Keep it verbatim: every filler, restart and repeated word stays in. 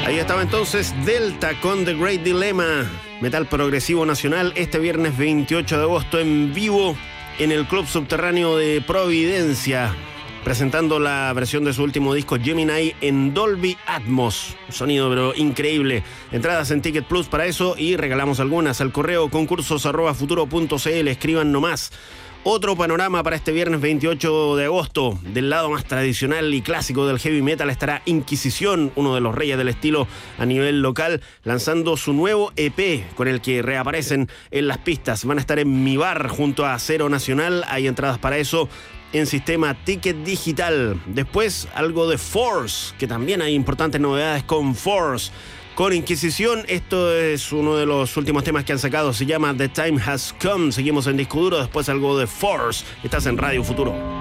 Ahí estaba entonces Delta con The Great Dilemma, metal progresivo nacional, este viernes veintiocho de agosto en vivo en el Club Subterráneo de Providencia, presentando la versión de su último disco Gemini en Dolby Atmos. Sonido pero increíble. Entradas en Ticket Plus para eso y regalamos algunas al correo concursos arroba futuro punto cl. Escriban nomás. Otro panorama para este viernes veintiocho de agosto. Del lado más tradicional y clásico del heavy metal estará Inquisición, uno de los reyes del estilo a nivel local, lanzando su nuevo E P con el que reaparecen en las pistas. Van a estar en Mi Bar junto a Cero Nacional. Hay entradas para eso en sistema Ticket Digital. Después algo de Force, que también hay importantes novedades con Force. Con Inquisición, esto es uno de los últimos temas que han sacado, se llama The Time Has Come. Seguimos en Disco Duro, después algo de Force. Estás en Radio Futuro.